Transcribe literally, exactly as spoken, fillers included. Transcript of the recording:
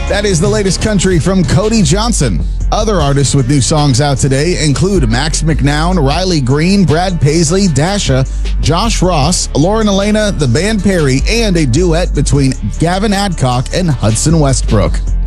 That is the latest country from Cody Johnson. Other artists with new songs out today include Max McNown, Riley Green, Brad Paisley, Dasha, Josh Ross, Lauren Elena, The Band Perry, and a duet between Gavin Adcock and Hudson Westbrook.